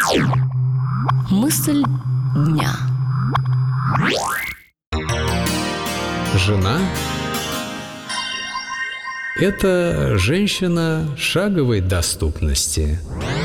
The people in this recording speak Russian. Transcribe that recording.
Мысль дня. Жена – это женщина шаговой доступности.